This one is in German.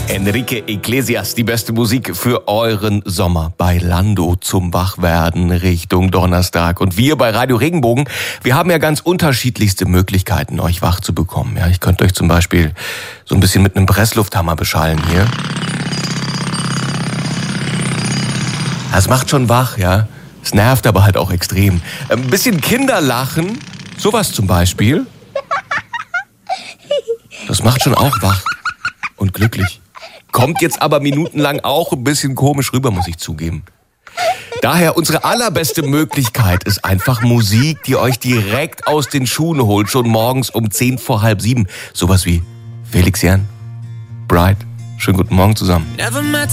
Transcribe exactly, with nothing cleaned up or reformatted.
Enrique Iglesias, die beste Musik für euren Sommer bei Lando zum Wachwerden Richtung Donnerstag. Und wir bei Radio Regenbogen, wir haben ja ganz unterschiedlichste Möglichkeiten, euch wach zu bekommen. Ja, ich könnte euch zum Beispiel so ein bisschen mit einem Presslufthammer beschallen hier. Das macht schon wach, ja. Es nervt aber halt auch extrem. Ein bisschen Kinderlachen, sowas zum Beispiel. Das macht schon auch wach und glücklich. Kommt jetzt aber minutenlang auch ein bisschen komisch rüber, muss ich zugeben. Daher unsere allerbeste Möglichkeit ist einfach Musik, die euch direkt aus den Schuhen holt, schon morgens um zehn vor halb sieben. Sowas wie Felix Jan, Bright. Schönen guten Morgen zusammen.